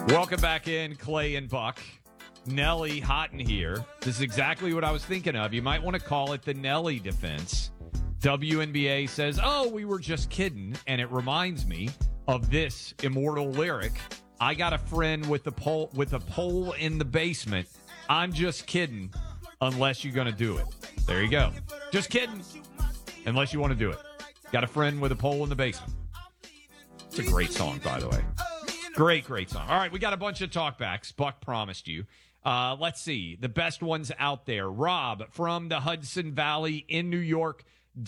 Welcome back in, Clay and Buck. Nelly hot in here. This is exactly what I was thinking of. You might want to call it the Nelly defense. WNBA says, oh, we were just kidding. And it reminds me of this immortal lyric. I got a friend with a pole in the basement. I'm just kidding unless you're going to do it. There you go. Just kidding unless you want to do it. Got a friend with a pole in the basement. It's a great song, by the way. Great song. All right, we got a bunch of talkbacks. Buck promised you. Let's see. The best ones out there. Rob from the Hudson Valley in New York.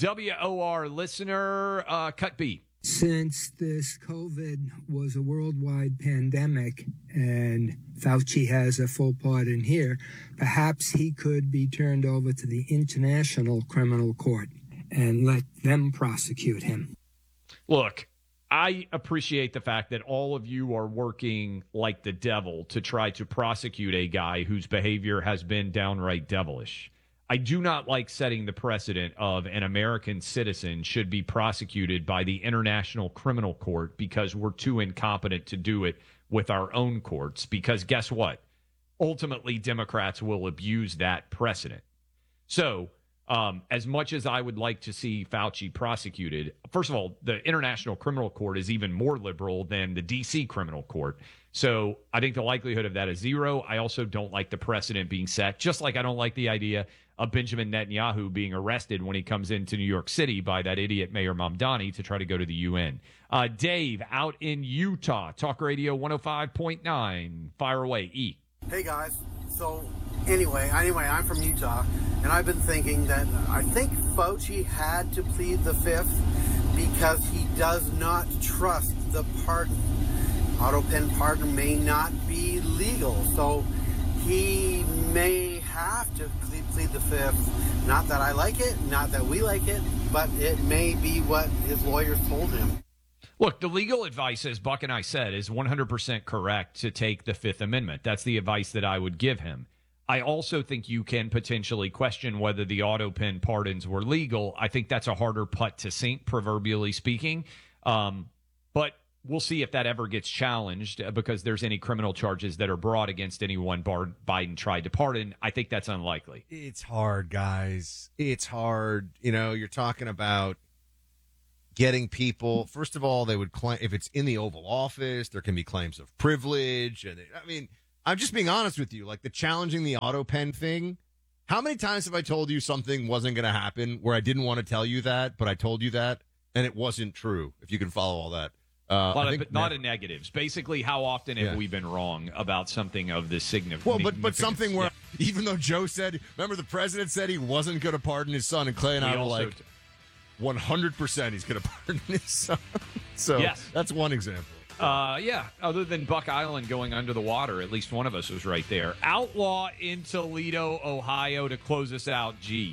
WOR listener, cut B. Since this COVID was a worldwide pandemic and Fauci has a full part in here, perhaps he could be turned over to the International Criminal Court and let them prosecute him. Look, I appreciate the fact that all of you are working like the devil to try to prosecute a guy whose behavior has been downright devilish. I do not like setting the precedent of an American citizen should be prosecuted by the International Criminal Court because we're too incompetent to do it with our own courts. Because guess what? Ultimately, Democrats will abuse that precedent. So, as much as I would like to see Fauci prosecuted, first of all, the International Criminal Court is even more liberal than the D.C. Criminal Court. So I think the likelihood of that is zero. I also don't like the precedent being set, just like I don't like the idea of Benjamin Netanyahu being arrested when he comes into New York City by that idiot Mayor Mamdani to try to go to the UN. Dave, out in Utah, Talk Radio 105.9. Fire away, E. Hey, guys. So anyway, I'm from Utah, and I've been thinking that I think Fauci had to plead the fifth because he does not trust the pardon. Auto pen pardon may not be legal, so he may have to plead the fifth. Not that I like it, not that we like it, but it may be what his lawyers told him. Look, the legal advice, as Buck and I said, is 100% correct to take the Fifth Amendment. That's the advice that I would give him. I also think you can potentially question whether the auto pen pardons were legal. I think that's a harder putt to sink, proverbially speaking. But we'll see if that ever gets challenged because there's any criminal charges that are brought against anyone Biden tried to pardon. I think that's unlikely. It's hard, guys. It's hard. You know, you're talking about getting people. First of all, they would claim if it's in the Oval Office, there can be claims of privilege. And I mean, I'm just being honest with you. Like the challenging the auto pen thing. How many times have I told you something wasn't going to happen where I didn't want to tell you that, but I told you that and it wasn't true? If you can follow all that. A lot of negatives. Basically, how often have we been wrong about something of this significance? Well, but something where even though Joe said, remember the president said he wasn't going to pardon his son, and Clay and I were like, 100% he's going to pardon his son. So that's one example. Other than Buck Island going under the water, at least one of us was right there. Outlaw in Toledo, Ohio to close us out, G.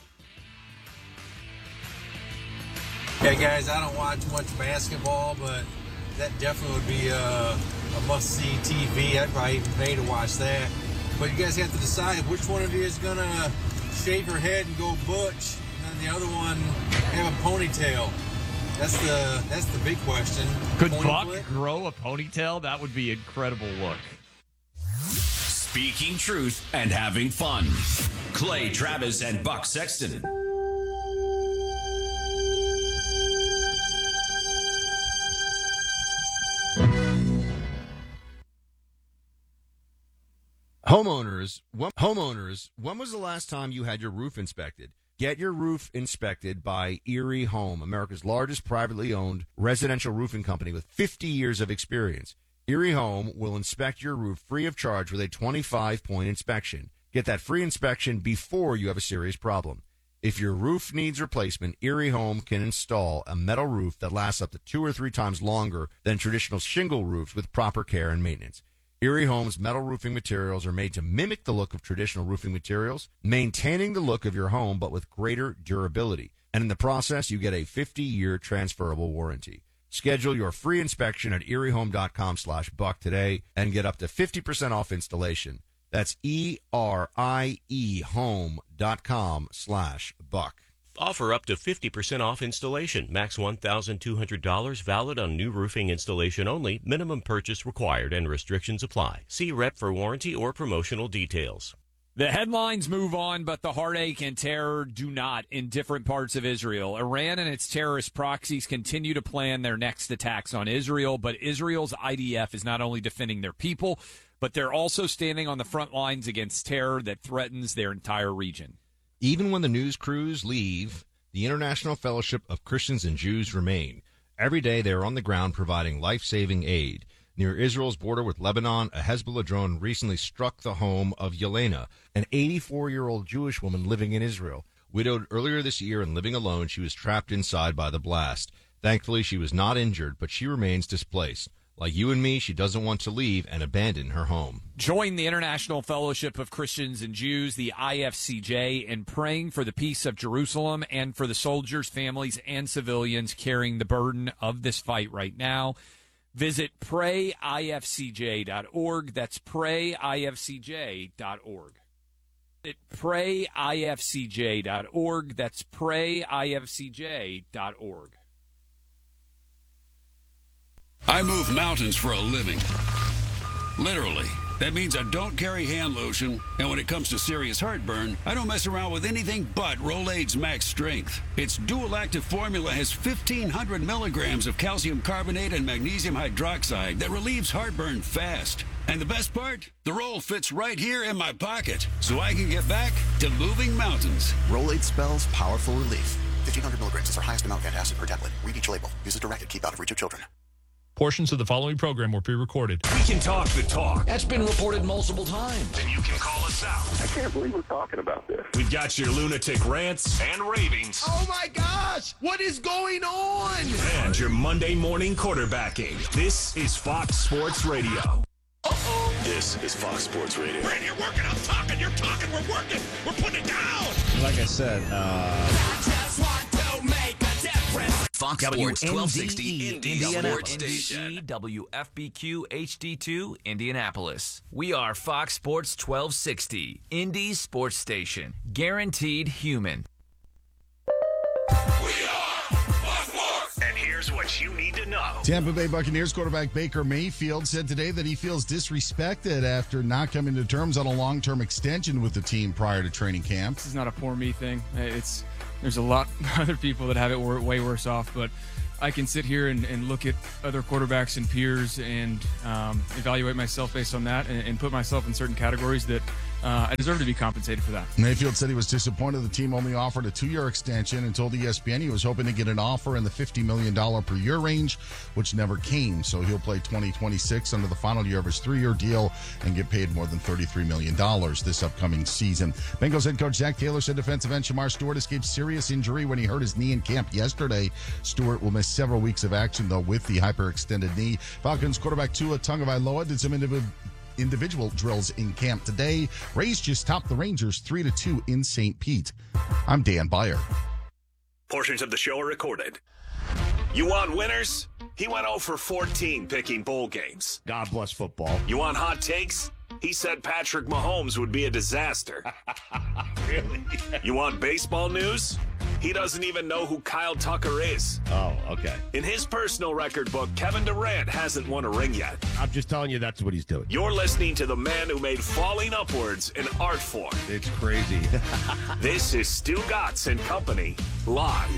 Hey guys, I don't watch much basketball, but that definitely would be a must-see TV. I'd probably even pay to watch that. But you guys have to decide which one of you is going to shave her head and go butch, and the other one have a ponytail. That's the big question. Could Buck grow a ponytail? That would be an incredible look. Speaking truth and having fun. Clay Travis and Buck Sexton. Homeowners, when was the last time you had your roof inspected? Get your roof inspected by Erie Home, America's largest privately owned residential roofing company with 50 years of experience. Erie Home will inspect your roof free of charge with a 25-point inspection. Get that free inspection before you have a serious problem. If your roof needs replacement, Erie Home can install a metal roof that lasts up to 2 or 3 times longer than traditional shingle roofs with proper care and maintenance. Erie Home's metal roofing materials are made to mimic the look of traditional roofing materials, maintaining the look of your home but with greater durability. And in the process, you get a 50-year transferable warranty. Schedule your free inspection at eriehome.com/buck today and get up to 50% off installation. That's ERIE home.com/buck. Offer up to 50% off installation. Max $1,200. Valid on new roofing installation only. Minimum purchase required and restrictions apply. See rep for warranty or promotional details. The headlines move on, but the heartache and terror do not in different parts of Israel. Iran and its terrorist proxies continue to plan their next attacks on Israel, but Israel's IDF is not only defending their people, but they're also standing on the front lines against terror that threatens their entire region. Even when the news crews leave, the International Fellowship of Christians and Jews remain. Every day they are on the ground providing life-saving aid. Near Israel's border with Lebanon, a Hezbollah drone recently struck the home of Yelena, an 84-year-old Jewish woman living in Israel. Widowed earlier this year and living alone, she was trapped inside by the blast. Thankfully, she was not injured, but she remains displaced. Like you and me, she doesn't want to leave and abandon her home. Join the International Fellowship of Christians and Jews, the IFCJ, in praying for the peace of Jerusalem and for the soldiers, families, and civilians carrying the burden of this fight right now. Visit prayifcj.org. That's prayifcj.org. Prayifcj.org. That's prayifcj.org. I move mountains for a living. Literally. That means I don't carry hand lotion, and when it comes to serious heartburn, I don't mess around with anything but Rolaids Max Strength. Its dual-active formula has 1,500 milligrams of calcium carbonate and magnesium hydroxide that relieves heartburn fast. And the best part? The roll fits right here in my pocket, so I can get back to moving mountains. Rolaids spells powerful relief. 1,500 milligrams is our highest amount of antacid per tablet. Read each label. Use as directed. Keep out of reach of children. Portions of the following program were pre-recorded. We can talk the talk. That's been reported multiple times. Then you can call us out. I can't believe we're talking about this. We've got your lunatic rants and ravings. Oh my gosh! What is going on? And your Monday morning quarterbacking. This is Fox Sports Radio. Uh-oh. This is Fox Sports Radio. Brady, you're working, I'm talking, you're talking, we're working, we're putting it down. Like I said, I just want to make a difference. Fox Sports 1260 Indianapolis. WFBQ HD2 Indianapolis. We are Fox Sports 1260, Indy's sports station. Guaranteed human. And here's what you need to know. Tampa Bay Buccaneers quarterback Baker Mayfield said today that he feels disrespected after not coming to terms on a long-term extension with the team prior to training camp. This is not a poor me thing. There's a lot of other people that have it way worse off, but I can sit here and look at other quarterbacks and peers and evaluate myself based on that and put myself in certain categories that I deserve to be compensated for that. Mayfield said he was disappointed the team only offered a 2-year extension and told ESPN he was hoping to get an offer in the $50 million per year range, which never came. So he'll play 2026 under the final year of his 3-year deal and get paid more than $33 million this upcoming season. Bengals head coach Zach Taylor said defensive end Shamar Stewart escaped serious injury when he hurt his knee in camp yesterday. Stewart will miss several weeks of action, though, with the hyperextended knee. Falcons quarterback Tua Tagovailoa did some individual drills in camp today. Rays just topped the Rangers 3-2 in St. Pete. I'm Dan Byer. Portions of the show are recorded. You want winners? He went 0 for 14 picking bowl games. God bless football. You want hot takes? He said Patrick Mahomes would be a disaster. Really? You want baseball news? He doesn't even know who Kyle Tucker is. Oh, okay. In his personal record book, Kevin Durant hasn't won a ring yet. I'm just telling you that's what he's doing. You're listening to the man who made falling upwards an art form. It's crazy. This is Stu Gatz and Company, live.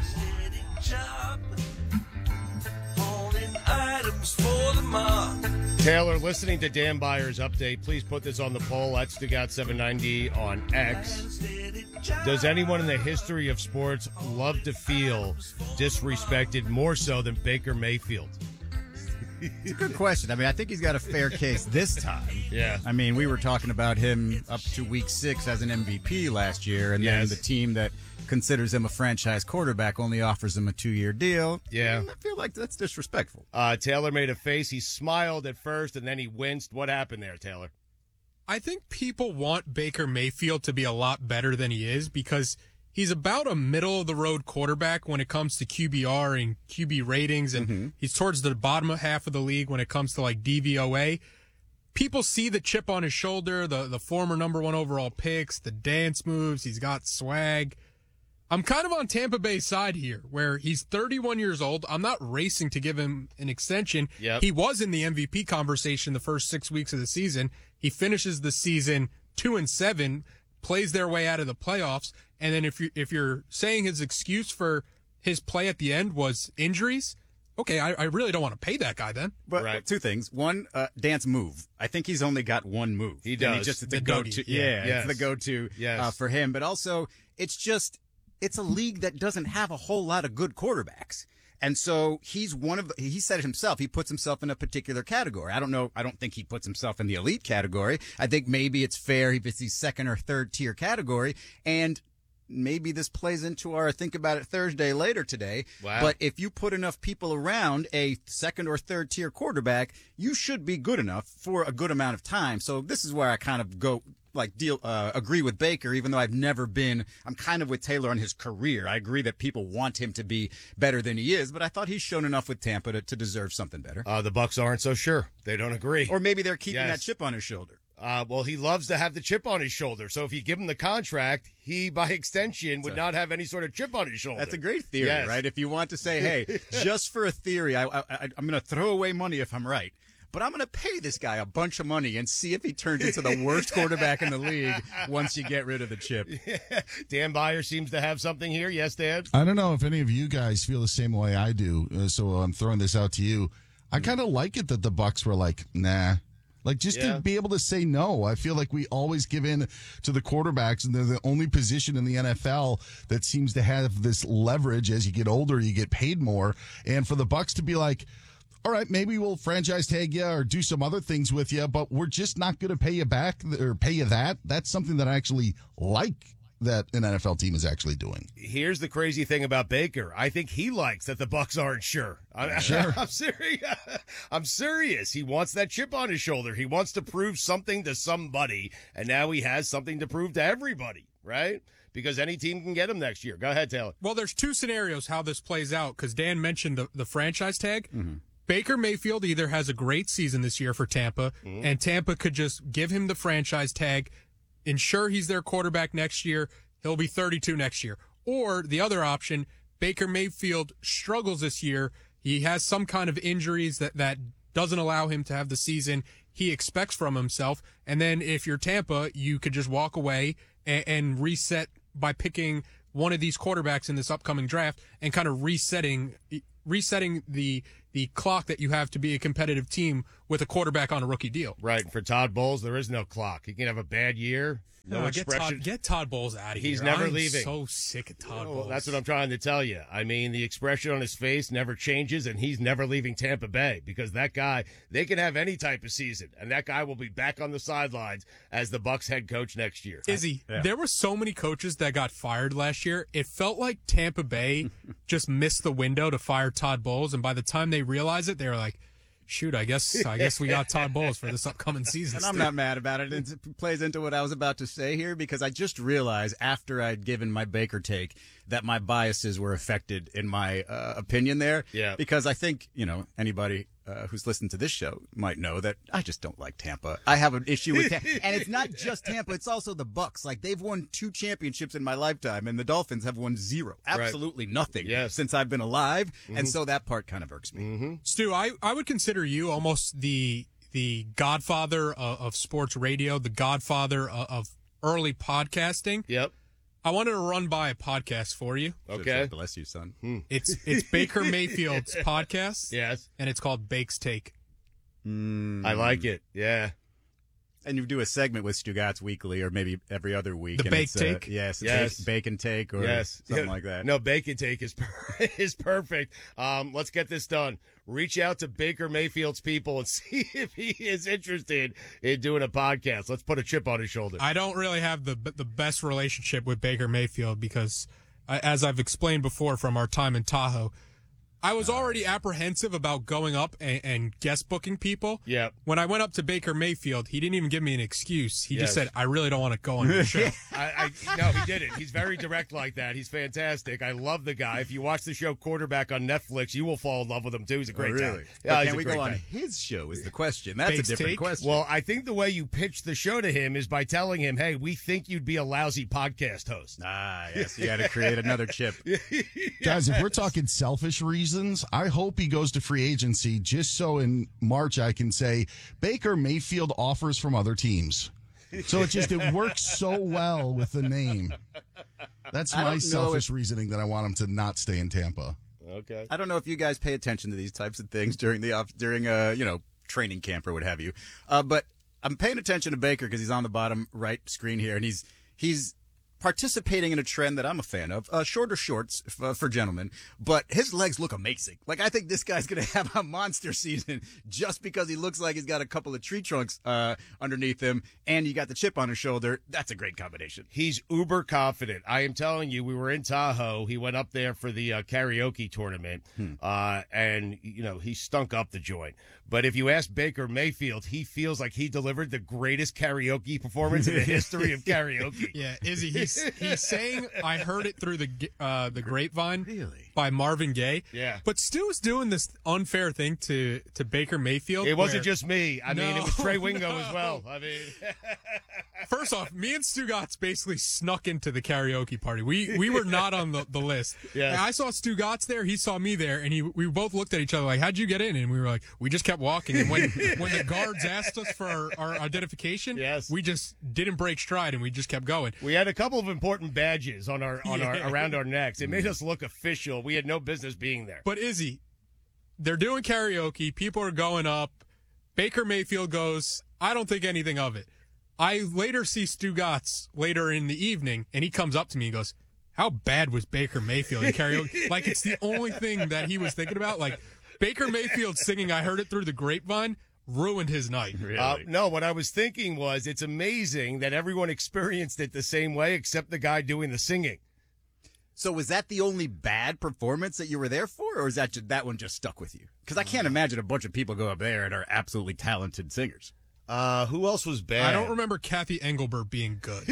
Taylor, listening to Dan Byer's update, please put this on the poll at StuGat790 on X. Does anyone in the history of sports love to feel disrespected more so than Baker Mayfield? It's a good question. I mean, I think he's got a fair case this time. Yeah. I mean, we were talking about him up to week 6 as an MVP last year, and then the team that considers him a franchise quarterback only offers him a 2-year deal. Yeah. I feel like that's disrespectful. Taylor made a face. He smiled at first, and then he winced. What happened there, Taylor? I think people want Baker Mayfield to be a lot better than he is because he's about a middle-of-the-road quarterback when it comes to QBR and QB ratings, and he's towards the bottom half of the league when it comes to, like, DVOA. People see the chip on his shoulder, the former number 1 overall picks, the dance moves. He's got swag. I'm kind of on Tampa Bay's side here, where he's 31 years old. I'm not racing to give him an extension. Yep. He was in the MVP conversation the first 6 weeks of the season. He finishes the season 2-7, plays their way out of the playoffs. And then if you're saying his excuse for his play at the end was injuries, okay, I really don't want to pay that guy then. But two things. One, dance move. I think he's only got one move. He does. It's The the go-to. go-to. Yeah. Yes. It's the go-to Yes. for him. But also, it's a league that doesn't have a whole lot of good quarterbacks. And so he said it himself, he puts himself in a particular category. I don't think he puts himself in the elite category. I think maybe it's fair if it's the second or third tier category. And maybe this plays into our Think About It Thursday later today. Wow. But if you put enough people around a second or third tier quarterback, you should be good enough for a good amount of time. So this is where I kind of agree with Baker, even though I'm kind of with Taylor on his career. I agree that people want him to be better than he is, but I thought he's shown enough with Tampa to deserve something better. The Bucs aren't so sure. They don't agree. Or maybe they're keeping that chip on his shoulder. Well, he loves to have the chip on his shoulder. So if you give him the contract, he, by extension, would not have any sort of chip on his shoulder. That's a great theory, Yes. right? If you want to say, hey, just for a theory, I'm going to throw away money if I'm right. But I'm going to pay this guy a bunch of money and see if he turns into the worst quarterback in the league once you get rid of the chip. Dan Beyer seems to have something here. Yes, Dan? I don't know if any of you guys feel the same way I do, so I'm throwing this out to you. I kind of like it that the Bucs were like, nah. Like, just to be able to say no. I feel like we always give in to the quarterbacks, and they're the only position in the NFL that seems to have this leverage. As you get older, you get paid more. And for the Bucs to be like, all right, maybe we'll franchise tag you or do some other things with you, but we're just not going to pay you back or pay you that. That's something that I actually like that an NFL team is actually doing. Here's the crazy thing about Baker. I think he likes that the Bucs aren't sure. Sure. I'm serious. I'm serious. He wants that chip on his shoulder. He wants to prove something to somebody, and now he has something to prove to everybody, right? Because any team can get him next year. Go ahead, Taylor. Well, there's two scenarios how this plays out, because Dan mentioned the franchise tag. Mm-hmm. Baker Mayfield either has a great season this year for Tampa, and Tampa could just give him the franchise tag, ensure he's their quarterback next year. He'll be 32 next year. Or the other option, Baker Mayfield struggles this year. He has some kind of injuries that doesn't allow him to have the season he expects from himself. And then if you're Tampa, you could just walk away and reset by picking one of these quarterbacks in this upcoming draft and kind of resetting the clock that you have to be a competitive team with a quarterback on a rookie deal. Right. For Todd Bowles, there is no clock. He can have a bad year. No expression. Get Todd Bowles out of here. He's never I'm leaving. So sick of Todd Bowles. That's what I'm trying to tell you. I mean, the expression on his face never changes, and he's never leaving Tampa Bay because that guy, they can have any type of season, and that guy will be back on the sidelines as the Bucs head coach next year. Izzy, there were so many coaches that got fired last year. It felt like Tampa Bay just missed the window to fire Todd Bowles, and by the time they realized it, they were like, shoot, I guess we got Todd Bowles for this upcoming season. And I'm not mad about it. It plays into what I was about to say here because I just realized after I'd given my Baker take that my biases were affected in my opinion there. Yeah. Because I think, anybody who's listened to this show might know that I just don't like Tampa. I have an issue with Tampa. And it's not just Tampa, it's also the Bucs. Like, they've won 2 championships in my lifetime, and the Dolphins have won 0. Absolutely nothing since I've been alive. Mm-hmm. And so that part kind of irks me. Mm-hmm. Stu, I would consider you almost the godfather of sports radio, the godfather of early podcasting. Yep. I wanted to run by a podcast for you. Okay. Bless you, son. It's Baker Mayfield's podcast. Yes. And it's called Bake's Take. I like it. Yeah. And you do a segment with Stugatz weekly or maybe every other week. The Bake Take? Yes. Bacon Take or something like that. No, Bacon Take is perfect. Let's get this done. Reach out to Baker Mayfield's people and see if he is interested in doing a podcast. Let's put a chip on his shoulder. I don't really have the best relationship with Baker Mayfield because, as I've explained before from our time in Tahoe, I was already apprehensive about going up and guest booking people. Yeah. When I went up to Baker Mayfield, he didn't even give me an excuse. He Yes. just said, I really don't want to go on your show. No, he didn't. He's very direct like that. He's fantastic. I love the guy. If you watch the show Quarterback on Netflix, you will fall in love with him, too. He's a great guy. Yeah, he's can a we great go on guy. his show is the question. That's Bakes a different take? question. Well, I think the way you pitch the show to him is by telling him, hey, we think you'd be a lousy podcast host. Ah, yes, you got to create another chip. Guys, if we're talking selfish reasons, I hope he goes to free agency just so in March I can say Baker Mayfield offers from other teams. So it works so well with the name. That's my selfish reasoning that I want him to not stay in Tampa. Okay. I don't know if you guys pay attention to these types of things during training camp or what have you. But I'm paying attention to Baker because he's on the bottom right screen here, and he's participating in a trend that I'm a fan of, shorter shorts for gentlemen, but his legs look amazing. Like, I think this guy's going to have a monster season just because he looks like he's got a couple of tree trunks underneath him, and you got the chip on his shoulder. That's a great combination. He's uber confident. I am telling you, we were in Tahoe. He went up there for the karaoke tournament, and, he stunk up the joint. But if you ask Baker Mayfield, he feels like he delivered the greatest karaoke performance in the history of karaoke. Yeah, Izzy, he's saying I heard it through the grapevine by Marvin Gaye. Yeah. But Stu's doing this unfair thing to Baker Mayfield. It wasn't where- just me. I mean, it was Trey Wingo No. as well. I mean, First off, me and Stu Gotts basically snuck into the karaoke party. We were not on the list. Yes. And I saw Stu Gotts there. He saw me there, and we both looked at each other like, "How'd you get in?" And we were like, "We just kept walking." And when the guards asked us for our identification, we just didn't break stride, and we just kept going. we had a couple of important badges on our around our necks. It made us look official. We had no business being there. But Izzy, they're doing karaoke. People are going up. Baker Mayfield goes, "I don't think anything of it." I later see Stu Gotts later in the evening, and he comes up to me and goes, "How bad was Baker Mayfield in karaoke?" Like, it's the only thing that he was thinking about. Like, Baker Mayfield singing "I Heard It Through the Grapevine" ruined his night. No, what I was thinking was it's amazing that everyone experienced it the same way except the guy doing the singing. So was that the only bad performance that you were there for, or is that one just stuck with you? Because I can't imagine a bunch of people go up there and are absolutely talented singers. Who else was bad? I don't remember Kathy Engelbert being good.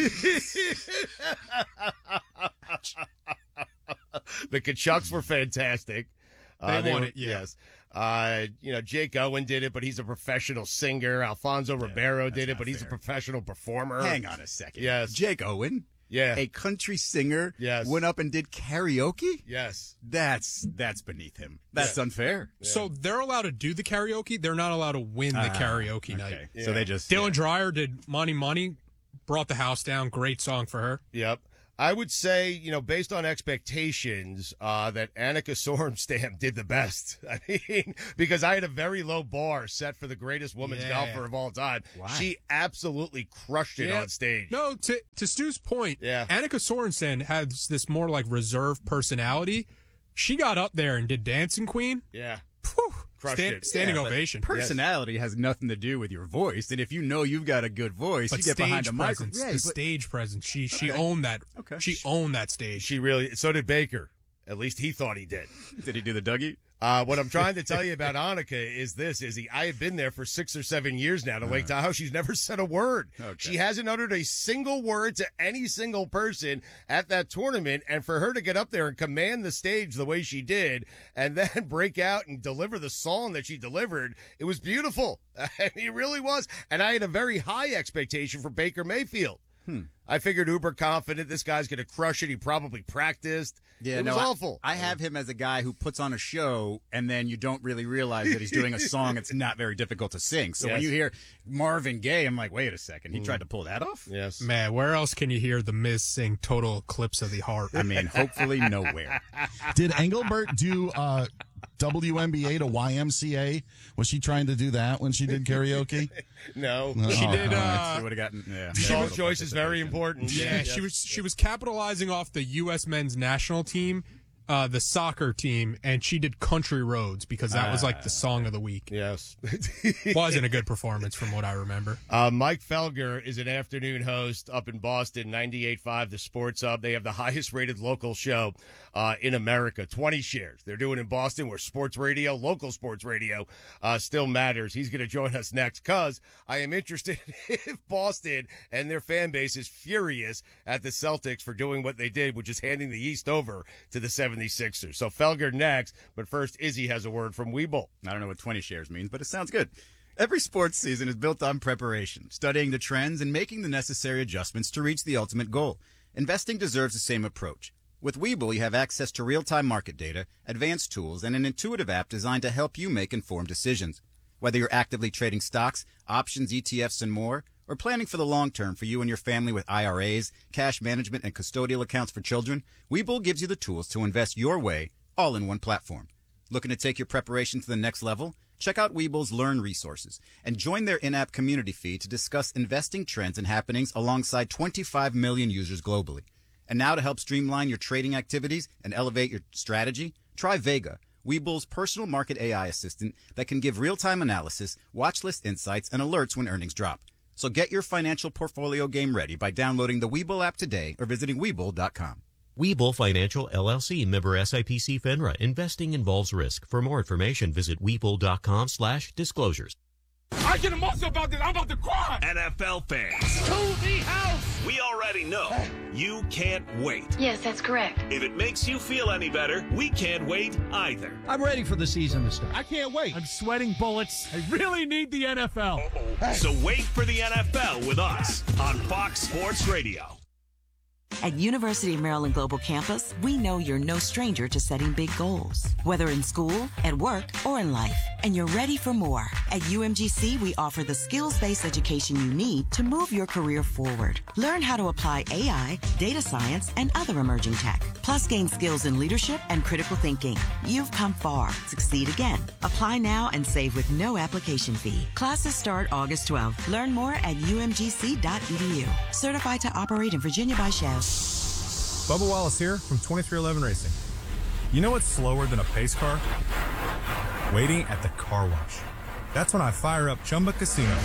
The Kachucks were fantastic. They won were- it, yeah. Yes. Jake Owen did it, but he's a professional singer. Alfonso Ribeiro did it, but he's a professional performer. Hang on a second. Yes. Jake Owen, Yeah. a country singer, Yes. went up and did karaoke? Yes. That's beneath him. That's unfair. So they're allowed to do the karaoke. They're not allowed to win the karaoke night. So they just Dylan Dreyer did Money Money, brought the house down. Great song for her. Yep. I would say, based on expectations, that Annika Sorenstam did the best. I mean, because I had a very low bar set for the greatest women's golfer of all time. Why? She absolutely crushed it on stage. No, to Stu's point, Yeah. Annika Sorensen has this more like reserved personality. She got up there and did Dancing Queen. Yeah. Whew, Crushed it. Standing Yeah, but ovation. Personality has nothing to do with your voice, and if you know you've got a good voice, But you get behind stage a microphone. presence, the stage presence. She owned that. Okay. She owned that stage. She really, so did Baker. At least he thought he did. Did he do the Dougie? What I'm trying to tell you about Annika is this, I have been there for 6 or 7 years now to Lake Tahoe. She's never said a word. Okay. She hasn't uttered a single word to any single person at that tournament. And for her to get up there and command the stage the way she did and then break out and deliver the song that she delivered, it was beautiful. It really was. And I had a very high expectation for Baker Mayfield. I figured uber confident. This guy's going to crush it. He probably practiced. Yeah, it was awful. I have him as a guy who puts on a show, and then you don't really realize that he's doing a song that's not very difficult to sing. So when Yes. you hear Marvin Gaye, I'm like, wait a second, he tried to pull that off? Yes. Man, where else can you hear the Miz sing "Total Eclipse of the Heart"? I mean, hopefully nowhere. Did Engelbert do WNBA to YMCA? Was she trying to do that when she did karaoke? No. She did. She would have gotten. Yeah, Song choice is very important. Yeah, she was capitalizing off the U.S. men's national team the soccer team, and she did Country Roads because that was like the song of the week. Yes. Wasn't a good performance from what I remember. Mike Felger is an afternoon host up in Boston, 98.5 The Sports Hub. They have the highest-rated local show in America, 20 shares. They're doing in Boston where sports radio, local sports radio, still matters. He's going to join us next because I am interested if Boston and their fan base is furious at the Celtics for doing what they did, which is handing the East over to the 76ers. So Felger next, but first Izzy has a word from Webull. I don't know what 20 shares means, but it sounds good. Every sports season is built on preparation, studying the trends, and making the necessary adjustments to reach the ultimate goal. Investing deserves the same approach. With Webull, you have access to real-time market data, advanced tools, and an intuitive app designed to help you make informed decisions. Whether you're actively trading stocks, options, ETFs, and more, or planning for the long term for you and your family with IRAs, cash management, and custodial accounts for children, Webull gives you the tools to invest your way, all in one platform. Looking to take your preparation to the next level? Check out Webull's Learn resources and join their in-app community feed to discuss investing trends and happenings alongside 25 million users globally. And now to help streamline your trading activities and elevate your strategy, try Vega, Webull's personal market AI assistant that can give real-time analysis, watch list insights, and alerts when earnings drop. So get your financial portfolio game ready by downloading the Webull app today or visiting Webull.com. Webull Financial LLC, member SIPC FINRA. Investing involves risk. For more information, visit Webull.com/disclosures. I get emotional about this. I'm about to cry. NFL fans, To the house. we already know you can't wait. Yes, that's correct. If it makes you feel any better, we can't wait either. I'm ready for the season to start. I can't wait. I'm sweating bullets. I really need the NFL. So wait for the NFL with us on Fox Sports Radio. At University of Maryland Global Campus, we know you're no stranger to setting big goals, whether in school, at work, or in life, and you're ready for more. At UMGC, we offer the skills-based education you need to move your career forward. Learn how to apply AI, data science, and other emerging tech, plus gain skills in leadership and critical thinking. You've come far. Succeed again. Apply now and save with no application fee. Classes start August 12th. Learn more at umgc.edu. Certified to operate in Virginia by Chev. Bubba Wallace here from 2311 Racing. You know what's slower than a pace car? Waiting at the car wash. That's when I fire up Chumba Casino.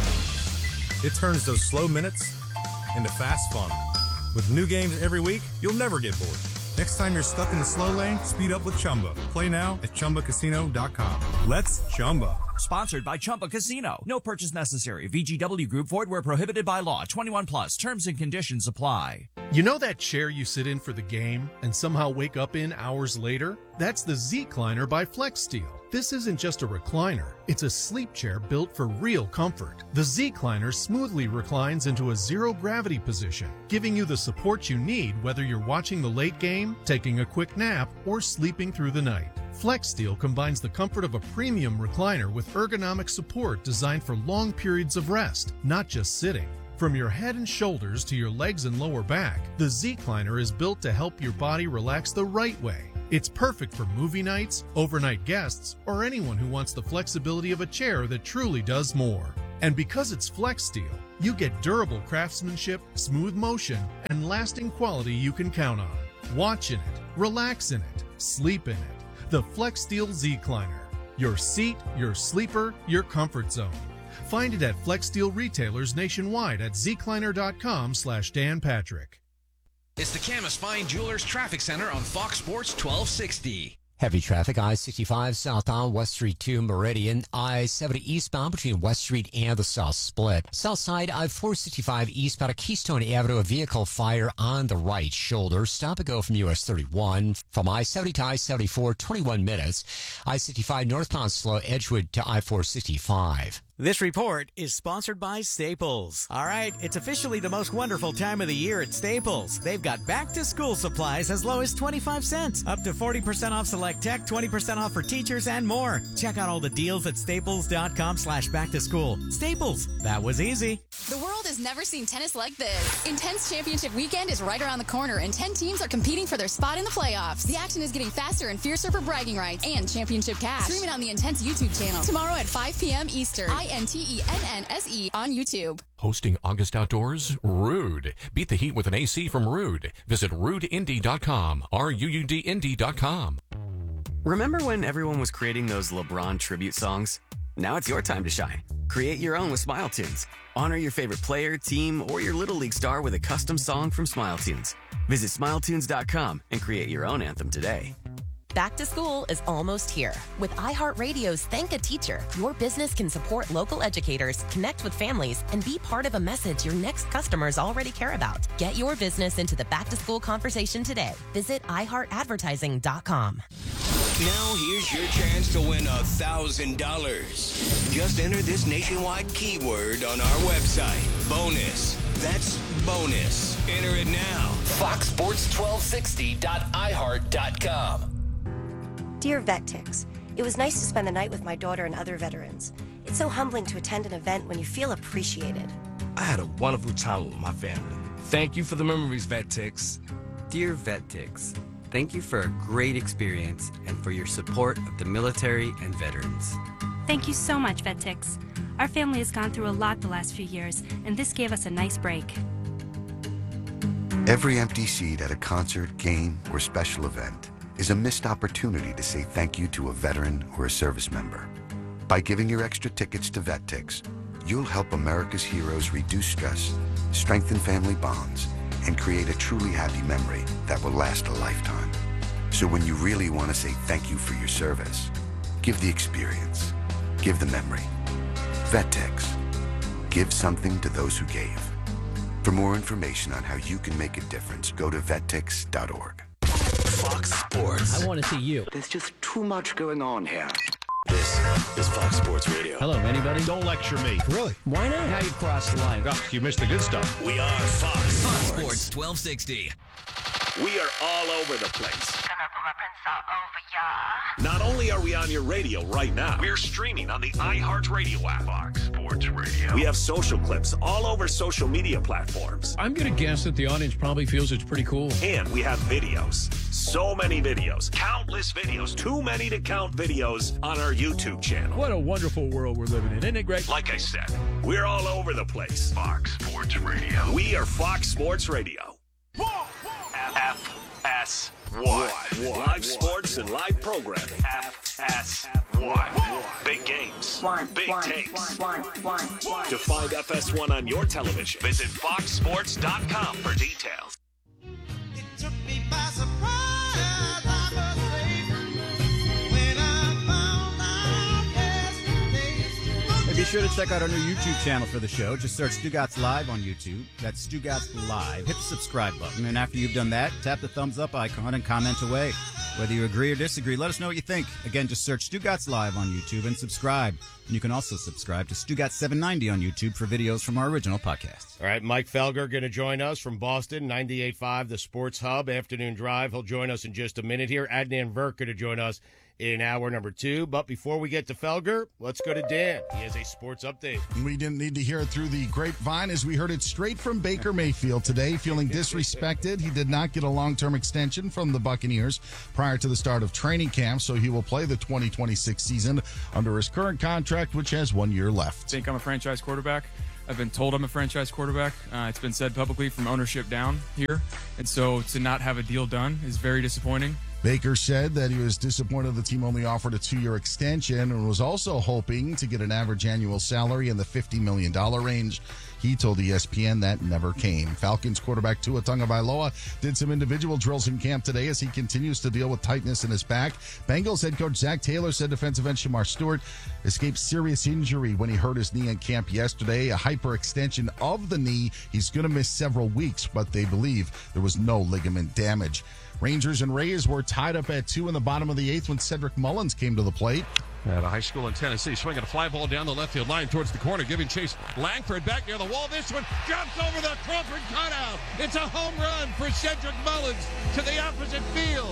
It turns those slow minutes into fast fun. With new games every week, you'll never get bored. Next time you're stuck in the slow lane, speed up with Chumba. Play now at ChumbaCasino.com. Let's Chumba. Sponsored by Chumba Casino. No purchase necessary. VGW Group. Void where prohibited by law. 21 plus. Terms and conditions apply. You know that chair you sit in for the game and somehow wake up in hours later? That's the Z-Cliner by FlexSteel. This isn't just a recliner. It's a sleep chair built for real comfort. The Z-Cliner smoothly reclines into a zero-gravity position, giving you the support you need whether you're watching the late game, taking a quick nap, or sleeping through the night. FlexSteel combines the comfort of a premium recliner with ergonomic support designed for long periods of rest, not just sitting. From your head and shoulders to your legs and lower back, the Z-Cliner is built to help your body relax the right way. It's perfect for movie nights, overnight guests, or anyone who wants the flexibility of a chair that truly does more. And because it's FlexSteel, you get durable craftsmanship, smooth motion, and lasting quality you can count on. Watch in it, relax in it, sleep in it. The FlexSteel Z-Cliner. Your seat, your sleeper, your comfort zone. Find it at FlexSteel retailers nationwide at zcliner.com/Dan Patrick. It's the Camas Fine Jewelers Traffic Center on Fox Sports 1260. Heavy traffic, I-65 southbound, West Street to Meridian, I-70 eastbound between West Street and the South Split. South side, I-465 eastbound at Keystone Avenue, a vehicle fire on the right shoulder. Stop and go from US 31. From I-70 to I-74, 21 minutes. I-65 northbound slow, Edgewood to I-465. This report is sponsored by Staples. All right, it's officially the most wonderful time of the year at Staples. They've got back-to-school supplies as low as 25 cents, up to 40% off select tech, 20% off for teachers, and more. Check out all the deals at staples.com/back-to-school. Staples, that was easy. The world has never seen tennis like this. Intense Championship Weekend is right around the corner, and 10 teams are competing for their spot in the playoffs. The action is getting faster and fiercer for bragging rights and championship cash. Stream it on the Intense YouTube channel tomorrow at 5 p.m. Eastern. INTENNSE on YouTube. Hosting August Outdoors? Rude. Beat the heat with an AC from Rude. Visit RudeIndy.com. RUUDindy.com. Remember when everyone was creating those LeBron tribute songs? Now it's your time to shine. Create your own with Smile Tunes. Honor your favorite player, team, or your Little League star with a custom song from Smile Tunes. Visit SmileTunes.com and create your own anthem today. Back to school is almost here. With iHeartRadio's Thank a Teacher, your business can support local educators, connect with families, and be part of a message your next customers already care about. Get your business into the back-to-school conversation today. Visit iHeartAdvertising.com. Now here's your chance to win $1,000. Just enter this nationwide keyword on our website. Bonus. That's bonus. Enter it now. FoxSports1260.iHeart.com. Dear VetTix, it was nice to spend the night with my daughter and other veterans. It's so humbling to attend an event when you feel appreciated. I had a wonderful time with my family. Thank you for the memories, VetTix. Dear VetTix, thank you for a great experience and for your support of the military and veterans. Thank you so much, VetTix. Our family has gone through a lot the last few years, and this gave us a nice break. Every empty seat at a concert, game, or special event is a missed opportunity to say thank you to a veteran or a service member. By giving your extra tickets to VetTix, you'll help America's heroes reduce stress, strengthen family bonds, and create a truly happy memory that will last a lifetime. So when you really want to say thank you for your service, give the experience, give the memory. VetTix. Give something to those who gave. For more information on how you can make a difference, go to vettix.org. Fox Sports. I want to see you. There's just too much going on here. This is Fox Sports Radio. Hello, anybody? Don't lecture me. Really? Why not? Now you crossed the line. Oh, you missed the good stuff. We are Fox Sports 1260. We are all over the place. Not only are we on your radio right now, we're streaming on the iHeartRadio app. Fox Sports Radio. We have social clips all over social media platforms. I'm going to guess that the audience probably feels it's pretty cool. And we have videos. So many videos. Countless videos. Too many to count videos on our YouTube channel. What a wonderful world we're living in. Isn't it great? Like I said, we're all over the place. Fox Sports Radio. We are Fox Sports Radio. FS1. Live sports and live programming. FS1. Big games. Big takes. To find FS1 on your television, visit foxsports.com for details. It took me by surprise, I must say, when I found out yesterday. Hey, be sure to check out our new YouTube channel for the show. Just search Stugatz Live on YouTube. That's Stugatz Live. Hit the subscribe button, and after you've done that, tap the thumbs up icon and comment away. Whether you agree or disagree, let us know what you think. Again, just search Stugatz Live on YouTube and subscribe. And you can also subscribe to Stugatz 790 on YouTube for videos from our original podcast. All right, Mike Felger going to join us from Boston, 98.5, the Sports Hub, Afternoon Drive. He'll join us in just a minute here. Adnan Virk going to join us in hour number 2. But before we get to Felger, let's go to Dan. He has a sports update. We didn't need to hear it through the grapevine as we heard it straight from Baker Mayfield today, feeling disrespected. He did not get a long-term extension from the Buccaneers prior to the start of training camp, so he will play the 2026 season under his current contract, which has 1 year left. I think I'm a franchise quarterback. I've been told I'm a franchise quarterback. It's been said publicly from ownership down here. And so to not have a deal done is very disappointing. Baker said that he was disappointed the team only offered a 2-year extension and was also hoping to get an average annual salary in the $50 million range. He told ESPN that never came. Falcons quarterback Tua Tagovailoa did some individual drills in camp today as he continues to deal with tightness in his back. Bengals head coach Zach Taylor said defensive end Shamar Stewart escaped serious injury when he hurt his knee in camp yesterday, a hyperextension of the knee. He's going to miss several weeks, but they believe there was no ligament damage. Rangers and Rays were tied up at 2 in the bottom of the 8th when Cedric Mullins came to the plate. At a high school in Tennessee, swinging a fly ball down the left field line towards the corner, giving chase. Langford back near the wall. This one jumps over the Crawford cutout. It's a home run for Cedric Mullins to the opposite field.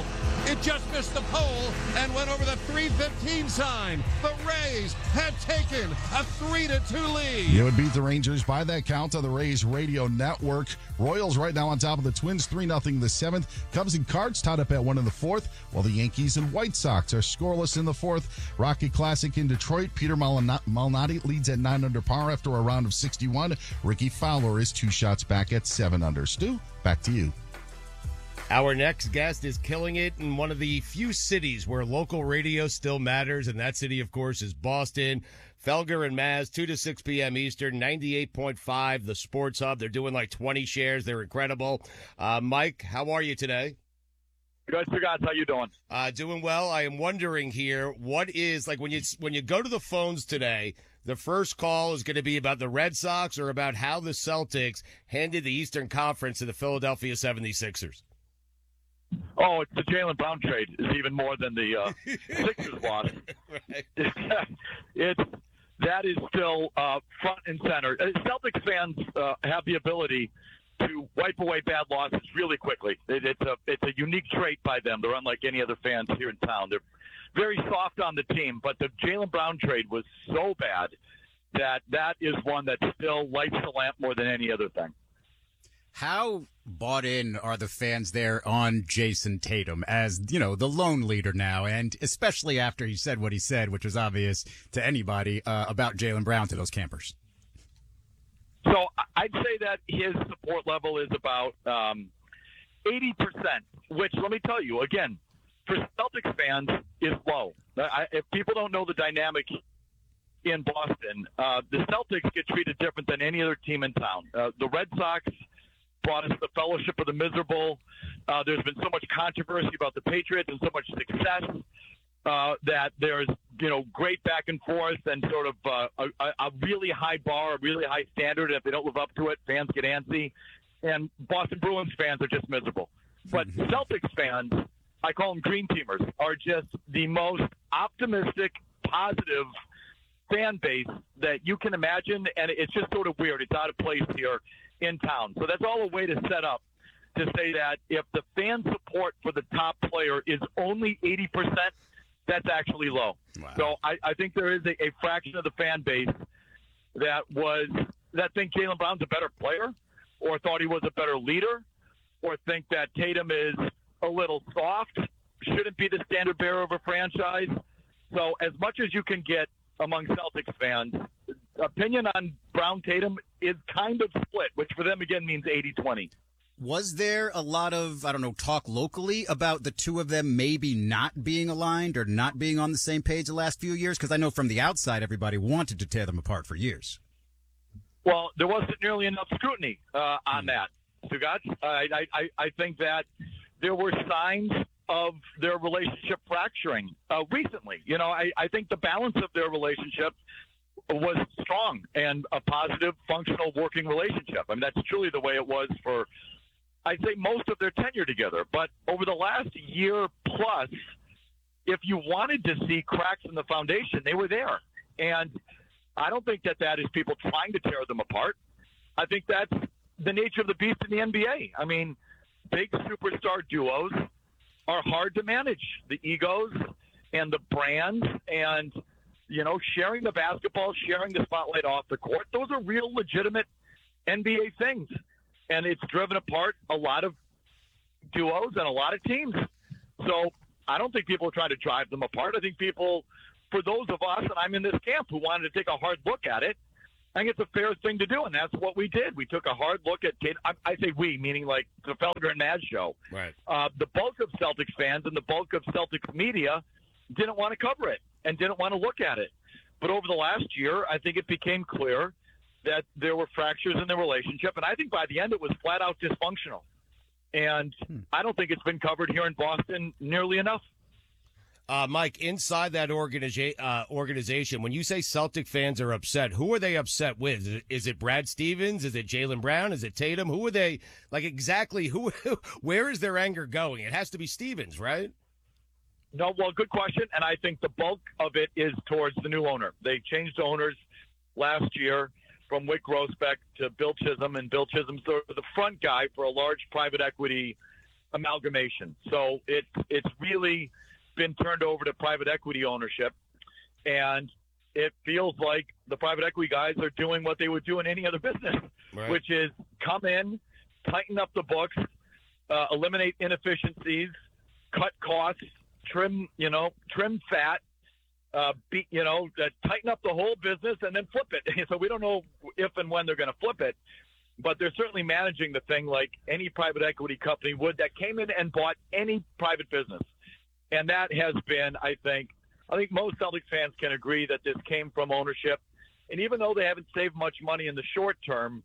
It just missed the pole and went over the 3:15 sign. The Rays had taken a 3-2 lead. You would beat the Rangers by that count on the Rays radio network. Royals right now on top of the Twins, 3-0 in the 7th. Cubs and Cards tied up at 1 in the 4th, while the Yankees and White Sox are scoreless in the 4th. Rocket Classic in Detroit. Peter Malnati leads at 9 under par after a round of 61. Ricky Fowler is 2 shots back at 7 under. Stu, back to you. Our next guest is killing it in one of the few cities where local radio still matters, and that city, of course, is Boston. Felger and Maz, 2 to 6 p.m. Eastern, 98.5, the Sports Hub. They're doing like 20 shares. They're incredible. Mike, how are you today? Good, guys. How you doing? Doing well. I am wondering here, what is, like, when you go to the phones today, the first call is going to be about the Red Sox or about how the Celtics handed the Eastern Conference to the Philadelphia 76ers? Oh, it's the Jaylen Brown trade is even more than the Sixers loss. Right. That is still front and center. Celtics fans have the ability to wipe away bad losses really quickly. It's a unique trait by them. They're unlike any other fans here in town. They're very soft on the team, but the Jaylen Brown trade was so bad that is one that still lights the lamp more than any other thing. How bought in are the fans there on Jason Tatum as, the lone leader now, and especially after he said what he said, which was obvious to anybody, about Jaylen Brown to those campers? So I'd say that his support level is about 80%, which, let me tell you, again, for Celtics fans, is low. If people don't know the dynamic in Boston, the Celtics get treated different than any other team in town. The Red Sox brought us the fellowship of the miserable. There's been so much controversy about the Patriots and so much success that there's, great back and forth and sort of a really high bar, a really high standard. And if they don't live up to it, fans get antsy. And Boston Bruins fans are just miserable. But Celtics fans, I call them green teamers, are just the most optimistic, positive fan base that you can imagine. And it's just sort of weird. It's out of place here in town. So that's all a way to set up to say that if the fan support for the top player is only 80%, that's actually low. Wow. So I think there is a fraction of the fan base that think Jaylen Brown's a better player, or thought he was a better leader, or think that Tatum is a little soft, shouldn't be the standard bearer of a franchise. So as much as you can get among Celtics fans, opinion on Brown Tatum is kind of split, which for them, again, means 80-20. Was there a lot of, talk locally about the two of them maybe not being aligned or not being on the same page the last few years? Because I know from the outside, everybody wanted to tear them apart for years. Well, there wasn't nearly enough scrutiny on that, Stugatz. I think that there were signs of their relationship fracturing recently. I think the balance of their relationship was strong and a positive, functional, working relationship. I mean, that's truly the way it was for, I'd say, most of their tenure together. But over the last year plus, if you wanted to see cracks in the foundation, they were there. And I don't think that is people trying to tear them apart. I think that's the nature of the beast in the NBA. I mean, big superstar duos are hard to manage. The egos and the brands and, sharing the basketball, sharing the spotlight off the court, those are real legitimate NBA things. And it's driven apart a lot of duos and a lot of teams. So I don't think people are trying to drive them apart. I think people, for those of us, and I'm in this camp, who wanted to take a hard look at it, I think it's a fair thing to do, and that's what we did. We took a hard look at – I say we, meaning like the Felger and Maz show. Right. The bulk of Celtics fans and the bulk of Celtics media didn't want to cover it and didn't want to look at it. But over the last year, I think it became clear that there were fractures in the relationship, and I think by the end it was flat-out dysfunctional. And I don't think it's been covered here in Boston nearly enough. Mike, inside that organization, when you say Celtic fans are upset, who are they upset with? Is it Brad Stevens? Is it Jaylen Brown? Is it Tatum? Who are they, like, exactly who? Where is their anger going? It has to be Stevens, right? No, well, good question, and I think the bulk of it is towards the new owner. They changed owners last year from Wick Grossbeck to Bill Chisholm, and Bill Chisholm's the front guy for a large private equity amalgamation. So it's really been turned over to private equity ownership, and it feels like the private equity guys are doing what they would do in any other business, Right. which is come in, tighten up the books, eliminate inefficiencies, cut costs, trim fat, tighten up the whole business, and then flip it. So we don't know if and when they're going to flip it, but they're certainly managing the thing like any private equity company would that came in and bought any private business. And that has been, I think most Celtics fans can agree that this came from ownership. And even though they haven't saved much money in the short term,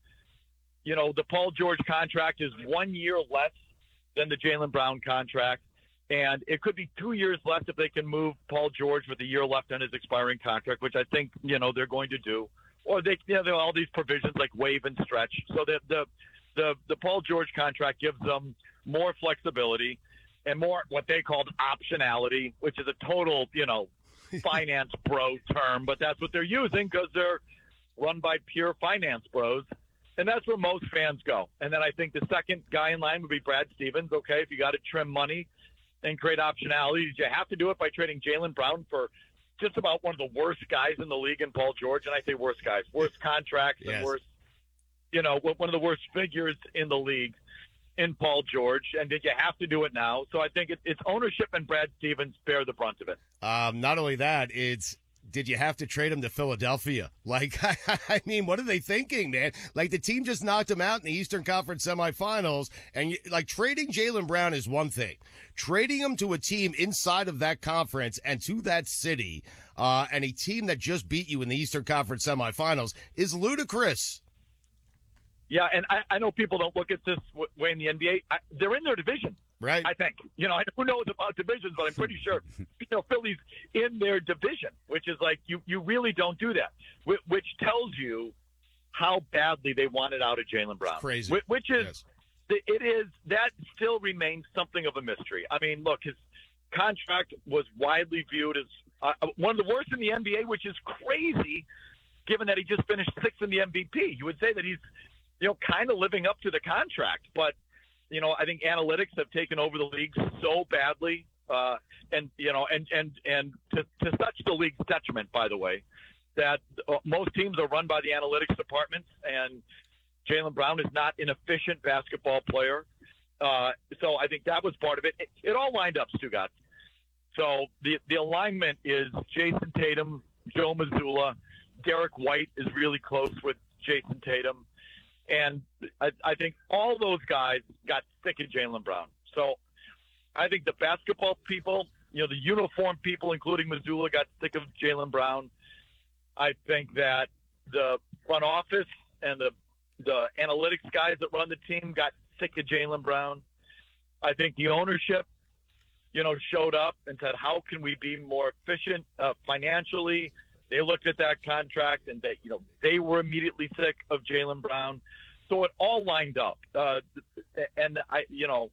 the Paul George contract is 1 year less than the Jaylen Brown contract. And it could be 2 years less if they can move Paul George with a year left on his expiring contract, which I think, they're going to do. Or there are all these provisions like waive and stretch. So the Paul George contract gives them more flexibility and more what they called optionality, which is a total, finance bro term, but that's what they're using because they're run by pure finance bros. And that's where most fans go. And then I think the second guy in line would be Brad Stevens. Okay, if you got to trim money and create optionality, did you have to do it by trading Jaylen Brown for just about one of the worst guys in the league in Paul George? And I say worst guys, worst contracts, Yes. and worst, one of the worst figures in the league in Paul George. And did you have to do it now? So I think it's ownership and Brad Stevens bear the brunt of it. Not only that, it's did you have to trade him to Philadelphia? Like, I mean, what are they thinking, man? Like, the team just knocked him out in the Eastern Conference semifinals, and trading Jaylen Brown is one thing. Trading him to a team inside of that conference and to that city, and a team that just beat you in the Eastern Conference semifinals is ludicrous. Yeah, and I know people don't look at this way in the NBA. They're in their division. Right. I think. Who knows about divisions, but I'm pretty sure, Philly's in their division, which is like, you really don't do that, which tells you how badly they wanted out of Jaylen Brown. Crazy. Which is, that still remains something of a mystery. I mean, look, his contract was widely viewed as one of the worst in the NBA, which is crazy given that he just finished sixth in the MVP. You would say that he's, kind of living up to the contract, but I think analytics have taken over the league so badly, and to such the league's detriment, by the way, that most teams are run by the analytics departments, and Jaylen Brown is not an efficient basketball player. So I think that was part of it. It all lined up, Stugat. So the alignment is Jason Tatum, Joe Mazzulla, Derek White is really close with Jason Tatum. And I think all those guys got sick of Jaylen Brown. So I think the basketball people, the uniform people, including Mazzulla, got sick of Jaylen Brown. I think that the front office and the analytics guys that run the team got sick of Jaylen Brown. I think the ownership, showed up and said, how can we be more efficient financially? They looked at that contract and they were immediately sick of Jaylen Brown. So it all lined up. And I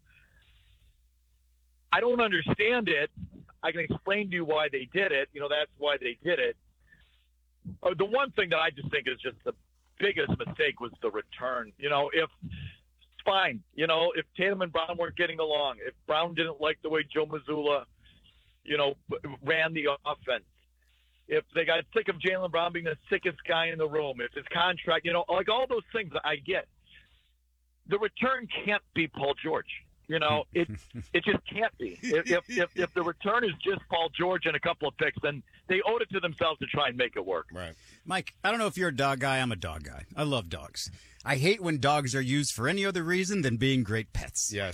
don't understand it. I can explain to you why they did it. That's why they did it. The one thing that I just think is just the biggest mistake was the return. If it's fine, if Tatum and Brown weren't getting along, if Brown didn't like the way Joe Mazzulla, ran the offense, if they got sick of Jaylen Brown being the sickest guy in the room, if his contract, like all those things I get. The return can't be Paul George. It just can't be. If the return is just Paul George and a couple of picks, then they owed it to themselves to try and make it work. Right. Mike, I don't know if you're a dog guy. I'm a dog guy. I love dogs. I hate when dogs are used for any other reason than being great pets. Yes.